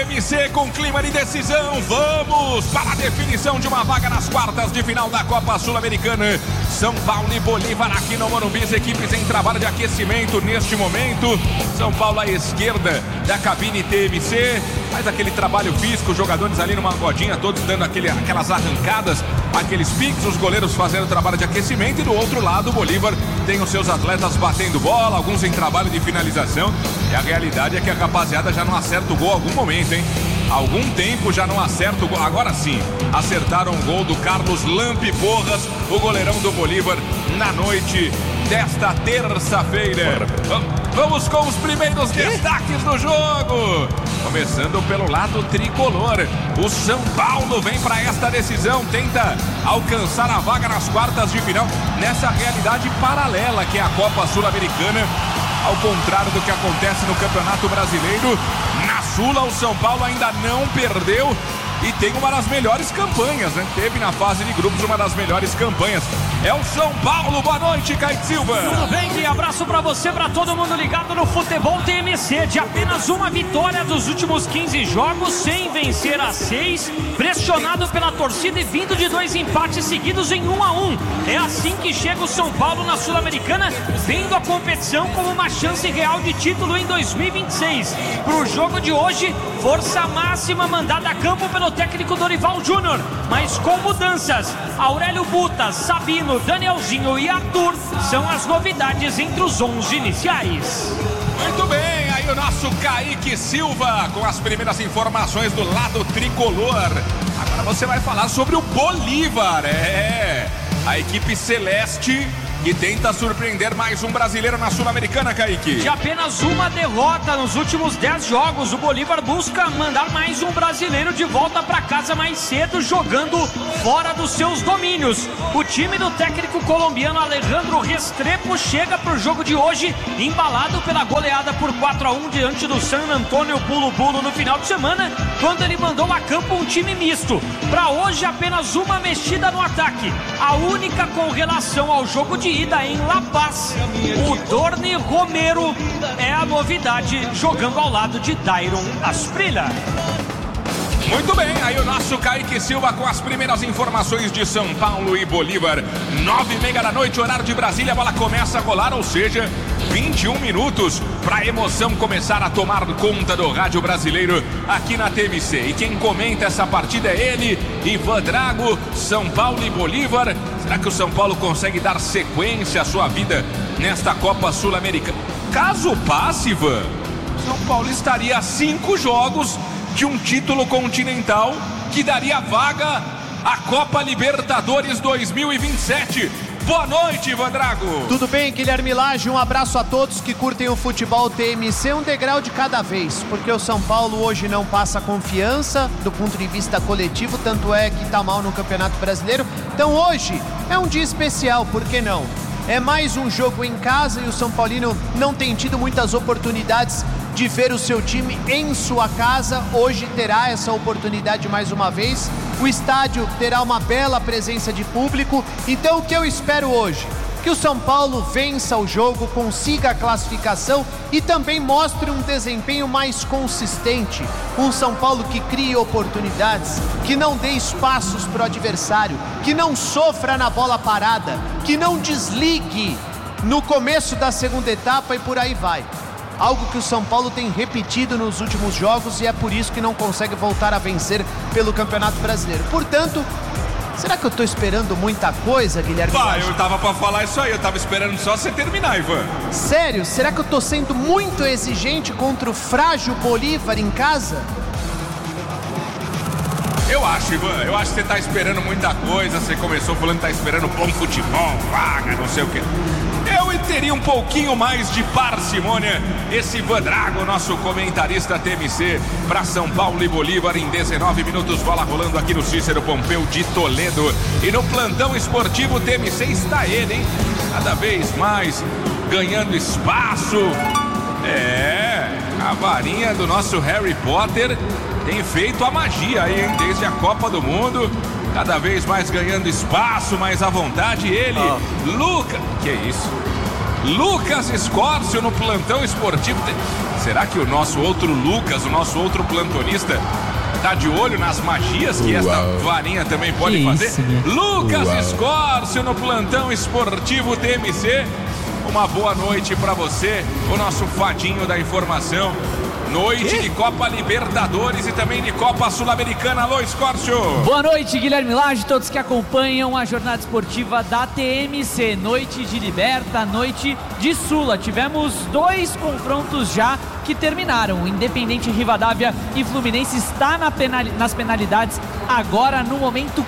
TMC com clima de decisão. Vamos para a definição de uma vaga nas quartas de final da Copa Sul-Americana. São Paulo e Bolívar aqui no Morumbi, as equipes em trabalho de aquecimento neste momento. São Paulo à esquerda da cabine TMC, faz aquele trabalho físico, os jogadores ali numa rodinha, todos dando aquelas arrancadas, aqueles piques, os goleiros fazendo trabalho de aquecimento, e do outro lado o Bolívar tem os seus atletas batendo bola, alguns em trabalho de finalização. E a realidade é que a rapaziada já não acerta o gol há algum momento, hein? Algum tempo já não acerta o gol. Agora sim, acertaram o gol do Carlos Lampe Porras, o goleirão do Bolívar, na noite desta terça-feira. Vamos com os primeiros destaques do jogo. Começando pelo lado tricolor. O São Paulo vem para esta decisão, tenta alcançar a vaga nas quartas de final, nessa realidade paralela que é a Copa Sul-Americana. Ao contrário do que acontece no Campeonato Brasileiro, na Sula o São Paulo ainda não perdeu e tem uma das melhores campanhas, né? Teve na fase de grupos uma das melhores campanhas. É o São Paulo. Boa noite, Kaique Silva. Tudo bem, e abraço pra você, pra todo mundo ligado no Futebol TMC. De apenas uma vitória dos últimos 15 jogos, sem vencer a 6, pressionado pela torcida e vindo de 2 empates seguidos em 1-1. É assim que chega o São Paulo na Sul-Americana, vendo a competição como uma chance real de título em 2026. Pro jogo de hoje, força máxima mandada a campo pelo técnico Dorival Júnior, mas com mudanças. Aurélio Butas, Sabino, Danielzinho e Arthur são as novidades entre os 11 iniciais. Muito bem, aí o nosso Kaique Silva com as primeiras informações do lado tricolor. Agora você vai falar sobre o Bolívar, a equipe celeste que tenta surpreender mais um brasileiro na Sul-Americana, Kaique. De apenas uma derrota nos últimos 10 jogos, o Bolívar busca mandar mais um brasileiro de volta para casa mais cedo, jogando fora dos seus domínios. O time do técnico colombiano Alejandro Restrepo chega para o jogo de hoje embalado pela goleada por 4-1 diante do San Antonio Bulu no final de semana, quando ele mandou a campo um time misto. Para hoje, apenas uma mexida no ataque, a única com relação ao jogo de ida em La Paz. O Dorni Romero é a novidade, jogando ao lado de Dairon Asprilla. Muito bem, aí o nosso Kaique Silva com as primeiras informações de São Paulo e Bolívar. 9h30 da noite, horário de Brasília, a bola começa a rolar, ou seja, 21 minutos para a emoção começar a tomar conta do rádio brasileiro aqui na TMC. E quem comenta essa partida é ele, Ivan Drago. São Paulo e Bolívar. Será que o São Paulo consegue dar sequência à sua vida nesta Copa Sul-Americana? Caso passe, Ivan, São Paulo estaria a 5 jogos de um título continental que daria vaga à Copa Libertadores 2027. Boa noite, Ivan Drago. Tudo bem, Guilherme Lage? Um abraço a todos que curtem o futebol TMC, um degrau de cada vez, porque o São Paulo hoje não passa confiança do ponto de vista coletivo, tanto é que tá mal no Campeonato Brasileiro. Então hoje é um dia especial, por que não? É mais um jogo em casa e o São Paulino não tem tido muitas oportunidades de ver o seu time em sua casa. Hoje terá essa oportunidade mais uma vez. O estádio terá uma bela presença de público. Então o que eu espero hoje? Que o São Paulo vença o jogo, consiga a classificação e também mostre um desempenho mais consistente. Um São Paulo que crie oportunidades, que não dê espaços para o adversário, que não sofra na bola parada, que não desligue no começo da segunda etapa e por aí vai. Algo que o São Paulo tem repetido nos últimos jogos e é por isso que não consegue voltar a vencer pelo Campeonato Brasileiro. Portanto, será que eu tô esperando muita coisa, Guilherme? Eu tava pra falar isso aí, eu tava esperando só você terminar, Ivan. Sério? Será que eu tô sendo muito exigente contra o frágil Bolívar em casa? Eu acho, Ivan, eu acho que você tá esperando muita coisa. Você começou falando que tá esperando bom futebol, vaga, não sei o quê. Eu teria um pouquinho mais de parcimônia. Esse Ivan Drago, nosso comentarista TMC, para São Paulo e Bolívar em 19 minutos. Bola rolando aqui no Cícero Pompeu de Toledo. E no plantão esportivo TMC está ele, hein? Cada vez mais ganhando espaço. A varinha do nosso Harry Potter tem feito a magia aí, hein? Desde a Copa do Mundo. Cada vez mais ganhando espaço, mais à vontade. Ele, Luca. Que isso? Lucas Escórcio no plantão esportivo. Será que o nosso outro Lucas, o nosso outro plantonista, tá de olho nas magias que esta varinha também pode fazer? Isso, Lucas Escórcio no plantão esportivo TMC. Uma boa noite para você, o nosso fadinho da informação. Noite de Copa Libertadores e também de Copa Sul-Americana. Alô, Escórcio! Boa noite, Guilherme Lage, todos que acompanham a jornada esportiva da TMC. Noite de Liberta, noite de Sula. Tivemos 2 confrontos já que terminaram. O Independente Rivadavia e Fluminense está nas penalidades. Agora, no momento,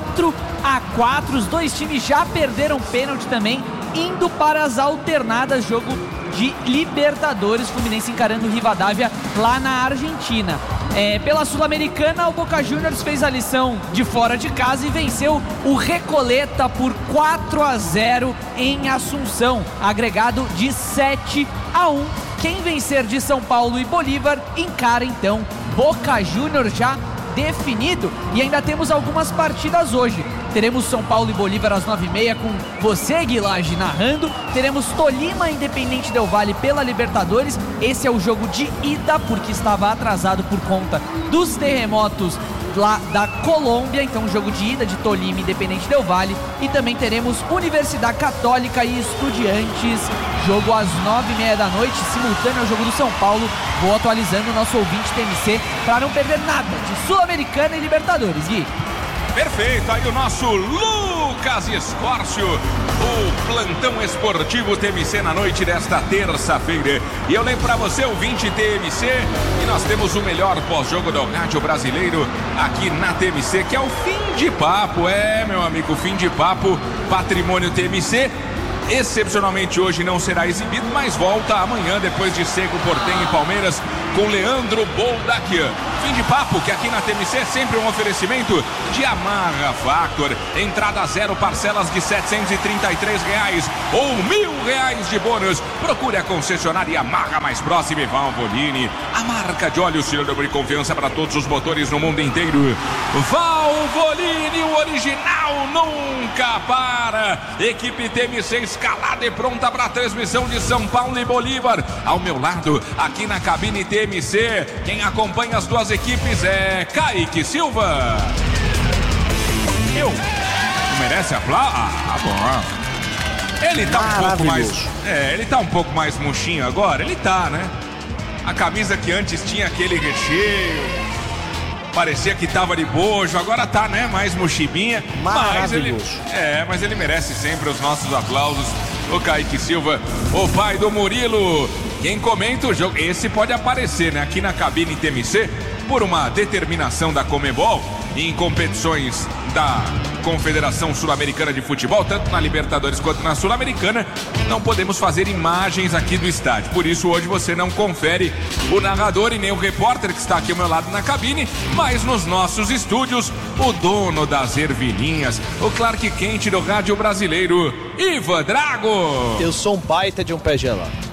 4-4. Os 2 times já perderam pênalti também, indo para as alternadas. Jogo de Libertadores, Fluminense encarando o Rivadavia lá na Argentina. Pela Sul-Americana, o Boca Juniors fez a lição de fora de casa e venceu o Recoleta por 4-0 em Assunção, agregado de 7-1. Quem vencer de São Paulo e Bolívar encara então Boca Juniors já definido. E ainda temos algumas partidas hoje. Teremos São Paulo e Bolívar às 9h30 com você, Guilherme, narrando. Teremos Tolima e Independente Del Valle pela Libertadores. Esse é o jogo de ida, porque estava atrasado por conta dos terremotos lá da Colômbia. Então, o jogo de ida de Tolima e Independente Del Valle. E também teremos Universidade Católica e Estudiantes. Jogo às 9h30 da noite, simultâneo ao jogo do São Paulo. Vou atualizando o nosso ouvinte TMC para não perder nada de Sul-Americana e Libertadores, Gui. Perfeito, aí o nosso Lucas Escórcio, o plantão esportivo TMC na noite desta terça-feira. E eu lembro pra você, ouvinte TMC, que nós temos o melhor pós-jogo do rádio brasileiro aqui na TMC, que é o Fim de Papo. Meu amigo, Fim de Papo, Patrimônio TMC. Excepcionalmente hoje não será exibido, mas volta amanhã depois de Seco, Portenho e Palmeiras com Leandro Boldaquian. Fim de Papo, que aqui na TMC é sempre um oferecimento de Amarra Factor. Entrada 0, parcelas de R$ 733 ou R$ 1.000 de bônus. Procure a concessionária Amarra mais próxima e Valvoline, a marca de óleo cilindro de confiança para todos os motores no mundo inteiro. Valvoline, o original nunca para. Equipe TMC escalada e pronta para a transmissão de São Paulo e Bolívar. Ao meu lado, aqui na cabine TMC, quem acompanha as duas equipes é Kaique Silva. Não merece aplauso? Bom. Ele tá um pouco mais. Ele tá um pouco mais murchinho agora. Ele tá, né? A camisa que antes tinha aquele recheio, parecia que tava de bojo, agora tá, né? Mais mochibinha. Mas ele merece sempre os nossos aplausos. O Kaique Silva, o pai do Murilo. Quem comenta o jogo, esse pode aparecer, né? Aqui na cabine TMC, por uma determinação da Conmebol, em competições da Confederação Sul-Americana de Futebol, tanto na Libertadores quanto na Sul-Americana, não podemos fazer imagens aqui do estádio. Por isso, hoje você não confere o narrador e nem o repórter que está aqui ao meu lado na cabine, mas nos nossos estúdios, o dono das ervilhinhas, o Clark Kent do rádio brasileiro, Ivan Drago. Eu sou um baita de um pé gelado.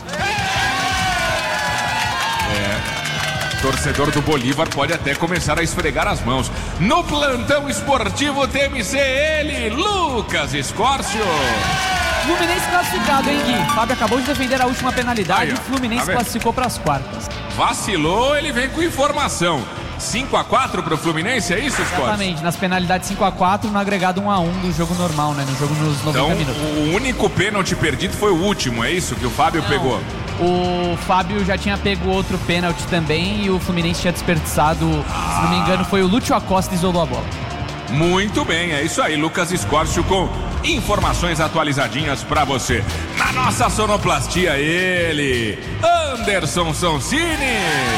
Torcedor do Bolívar pode até começar a esfregar as mãos. No plantão esportivo TMC, ele, Lucas Escórcio. Fluminense classificado, hein, Gui? Fábio acabou de defender a última penalidade. O Fluminense classificou para as quartas. Vacilou, ele vem com informação. 5-4 pro Fluminense, é isso, Escórcio? Exatamente, nas penalidades 5-4, no agregado 1-1 do jogo normal, né? No jogo nos 90 minutos. O único pênalti perdido foi o último, é isso que o Fábio pegou? O Fábio já tinha pego outro pênalti também e o Fluminense tinha desperdiçado, se não me engano, foi o Lúcio Acosta e isolou a bola. Muito bem, é isso aí, Lucas Escórcio com informações atualizadinhas pra você. Na nossa sonoplastia, ele, Anderson Sonsini.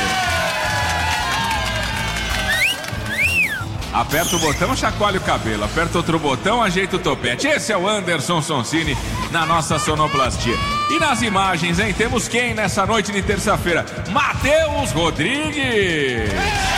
Aperta o botão, chacoalha o cabelo. Aperta outro botão, ajeita o topete. Esse é o Anderson Sonsini na nossa sonoplastia. E nas imagens, hein? Temos quem nessa noite de terça-feira? Matheus Rodrigues.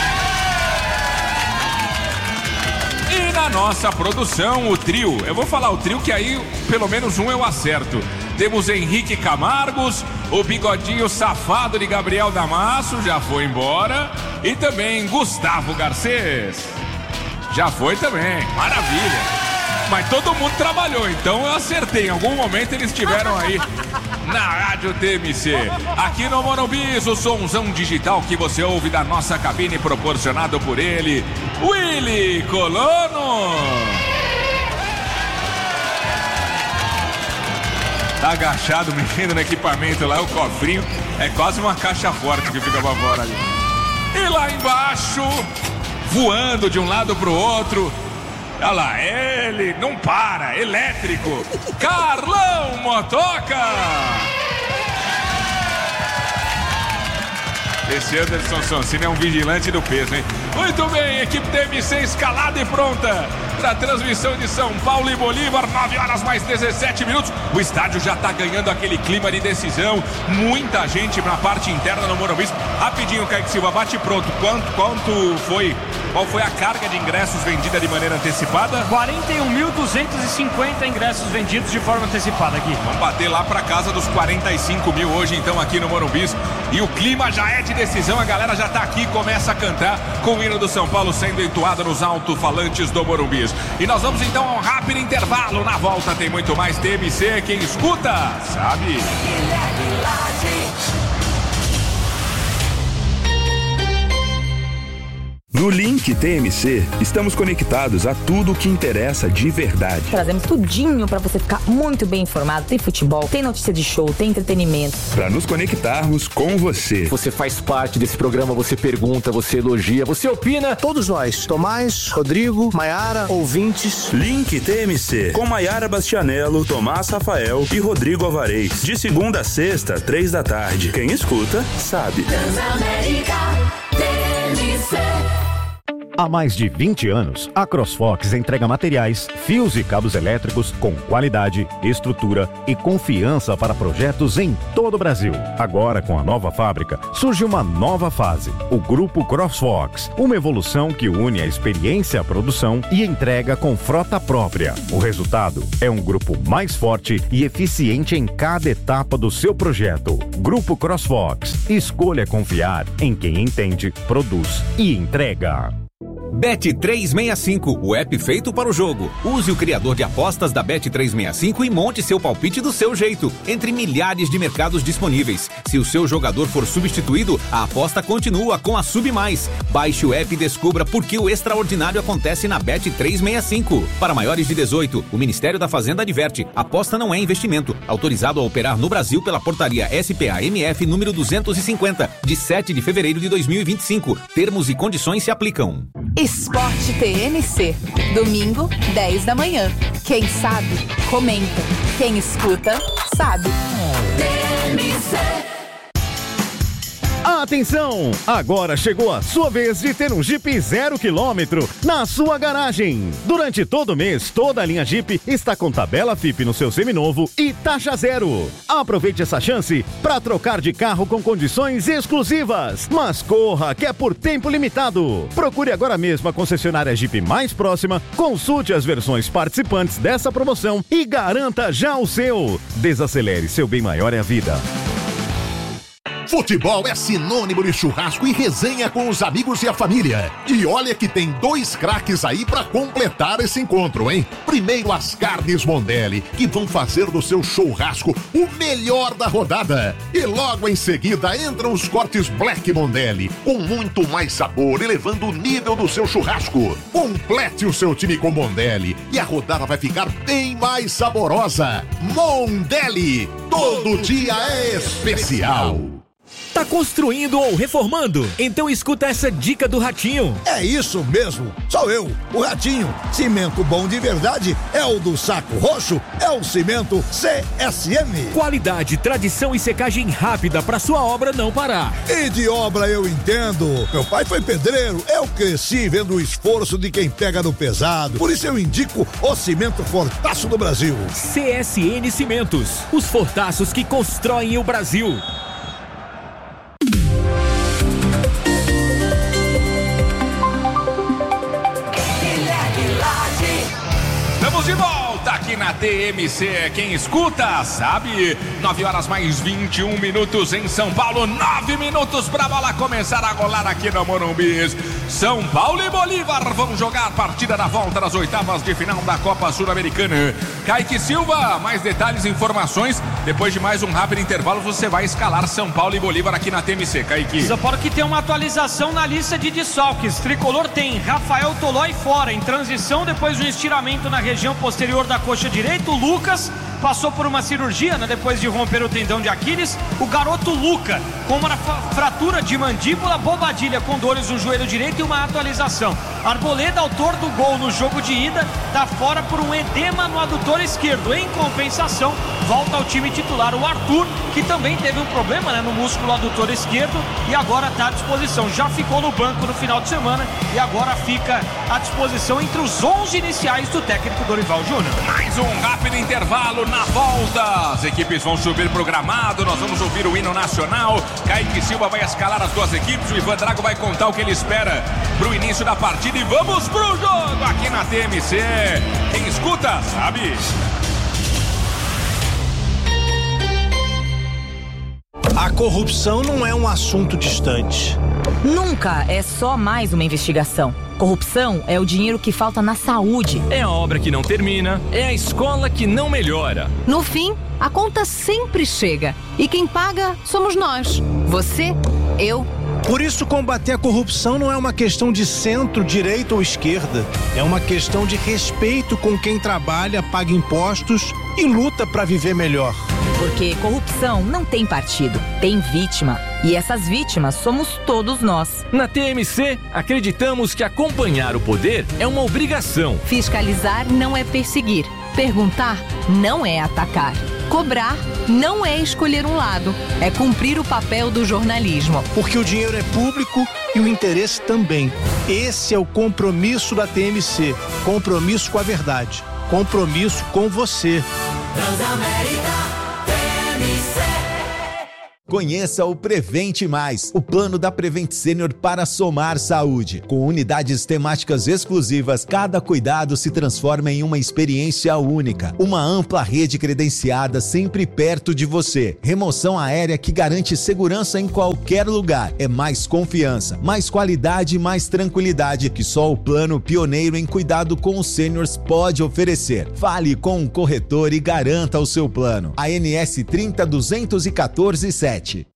E na nossa produção, o trio. Eu vou falar o trio que aí pelo menos um eu acerto. Temos Henrique Camargos, o bigodinho safado de Gabriel Damasio, já foi embora. E também Gustavo Garcês. Já foi também, maravilha. Mas todo mundo trabalhou, então eu acertei. Em algum momento eles estiveram aí na Rádio TMC. Aqui no Morumbi, o somzão digital que você ouve da nossa cabine, proporcionado por ele, Willy Colono. Tá agachado, mexendo no equipamento lá, o cofrinho. É quase uma caixa forte que fica pra fora ali. E lá embaixo, voando de um lado pro outro, olha lá, ele não para, elétrico, Carlão Motoca! Esse Anderson Sonsini é um vigilante do peso, hein? Muito bem, equipe TMC escalada e pronta para a transmissão de São Paulo e Bolívar, 9 horas mais 17 minutos. O estádio já está ganhando aquele clima de decisão. Muita gente na parte interna no Morumbi. Rapidinho, Kaique Silva, bate pronto. Quanto foi? Qual foi a carga de ingressos vendida de maneira antecipada? 41.250 ingressos vendidos de forma antecipada aqui. Vamos bater lá para casa dos 45 mil hoje, então, aqui no Morumbi. E o clima já é de decisão, a galera já tá aqui, começa a cantar com o hino do São Paulo sendo entoado nos alto-falantes do Morumbi. E nós vamos então a um rápido intervalo. Na volta tem muito mais TMC. Quem escuta, sabe. No Link TMC, estamos conectados a tudo o que interessa de verdade. Trazemos tudinho para você ficar muito bem informado. Tem futebol, tem notícia de show, tem entretenimento. Para nos conectarmos com você. Você faz parte desse programa, você pergunta, você elogia, você opina. Todos nós, Tomás, Rodrigo, Maiara, ouvintes. Link TMC, com Maiara Bastianello, Tomás Rafael e Rodrigo Alvarez. De segunda a sexta, 3 da tarde. Quem escuta, sabe. Transamérica TMC. Há mais de 20 anos, a CrossFox entrega materiais, fios e cabos elétricos com qualidade, estrutura e confiança para projetos em todo o Brasil. Agora, com a nova fábrica, surge uma nova fase, o Grupo CrossFox, uma evolução que une a experiência à produção e entrega com frota própria. O resultado é um grupo mais forte e eficiente em cada etapa do seu projeto. Grupo CrossFox. Escolha confiar em quem entende, produz e entrega. Bet365, o app feito para o jogo. Use o criador de apostas da Bet365 e monte seu palpite do seu jeito, entre milhares de mercados disponíveis. Se o seu jogador for substituído, a aposta continua com a Sub+. Baixe o app e descubra por que o extraordinário acontece na Bet365. Para maiores de 18, o Ministério da Fazenda adverte: aposta não é investimento. Autorizado a operar no Brasil pela portaria SPA-MF número 250, de 7 de fevereiro de 2025. Termos e condições se aplicam. Esporte TMC, domingo, 10 da manhã. Quem sabe, comenta. Quem escuta, sabe. TMC. Atenção! Agora chegou a sua vez de ter um Jeep 0 km na sua garagem. Durante todo o mês, toda a linha Jeep está com tabela FIP no seu seminovo e taxa zero. Aproveite essa chance para trocar de carro com condições exclusivas. Mas corra, que é por tempo limitado. Procure agora mesmo a concessionária Jeep mais próxima, consulte as versões participantes dessa promoção e garanta já o seu. Desacelere, seu bem maior é a vida. Futebol é sinônimo de churrasco e resenha com os amigos e a família. E olha que tem 2 craques aí pra completar esse encontro, hein? Primeiro, as carnes Mondelli, que vão fazer do seu churrasco o melhor da rodada. E logo em seguida entram os cortes Black Mondelli, com muito mais sabor, elevando o nível do seu churrasco. Complete o seu time com Mondelli e a rodada vai ficar bem mais saborosa. Mondelli, todo dia é especial. Tá construindo ou reformando? Então escuta essa dica do Ratinho. É isso mesmo, sou eu, o Ratinho. Cimento bom de verdade é o do Saco Roxo, é o cimento CSM. Qualidade, tradição e secagem rápida para sua obra não parar. E de obra eu entendo. Meu pai foi pedreiro, eu cresci vendo o esforço de quem pega no pesado. Por isso eu indico o cimento Fortaço do Brasil. CSN Cimentos, os fortaços que constroem o Brasil. Estamos de volta aqui na TMC. Quem escuta, sabe. 9 horas mais 21 minutos em São Paulo. 9 minutos pra bola começar a rolar aqui no Morumbi. São Paulo e Bolívar vão jogar a partida da volta das oitavas de final da Copa Sul-Americana. Kaique Silva, mais detalhes e informações. Depois de mais um rápido intervalo, você vai escalar São Paulo e Bolívar aqui na TMC, Kaique. São Paulo que tem uma atualização na lista de desfalques. Tricolor tem Rafael Tolói fora, em transição depois de um estiramento na região posterior da coxa direita. O Lucas passou por uma cirurgia, né, depois de romper o tendão de Aquiles. O garoto Luca, com uma fratura de mandíbula. Bobadilha com dores no joelho direito e uma atualização. Arboleda, autor do gol no jogo de ida, está fora por um edema no adutor esquerdo. Em compensação, volta ao time titular o Arthur, que também teve um problema, né, no músculo adutor esquerdo e agora está à disposição. Já ficou no banco no final de semana e agora fica à disposição entre os 11 iniciais do técnico Dorival Júnior. Mais um rápido intervalo na volta. As equipes vão subir pro gramado, nós vamos ouvir o hino nacional. Kaique Silva vai escalar as duas equipes, o Ivan Drago vai contar o que ele espera pro início da partida e vamos pro jogo aqui na TMC. Quem escuta, sabe. A corrupção não é um assunto distante. Nunca é só mais uma investigação. Corrupção é o dinheiro que falta na saúde. É a obra que não termina, é a escola que não melhora. No fim, a conta sempre chega. E quem paga somos nós. Você, eu. Por isso, combater a corrupção não é uma questão de centro, direita ou esquerda. É uma questão de respeito com quem trabalha, paga impostos e luta para viver melhor. Porque corrupção não tem partido, tem vítima. E essas vítimas somos todos nós. Na TMC, acreditamos que acompanhar o poder é uma obrigação. Fiscalizar não é perseguir. Perguntar não é atacar. Cobrar não é escolher um lado. É cumprir o papel do jornalismo. Porque o dinheiro é público e o interesse também. Esse é o compromisso da TMC. Compromisso com a verdade. Compromisso com você. Transamérica. Conheça o Prevente Mais, o plano da Prevent Senior para somar saúde. Com unidades temáticas exclusivas, cada cuidado se transforma em uma experiência única. Uma ampla rede credenciada sempre perto de você. Remoção aérea que garante segurança em qualquer lugar. É mais confiança, mais qualidade e mais tranquilidade que só o plano pioneiro em cuidado com os seniors pode oferecer. Fale com o corretor e garanta o seu plano. ANS 30 214 7.